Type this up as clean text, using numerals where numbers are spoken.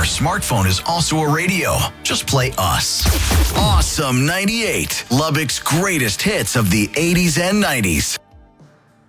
Your smartphone is also a radio. Just play us. Awesome 98, Lubbock's greatest hits of the 80s and 90s.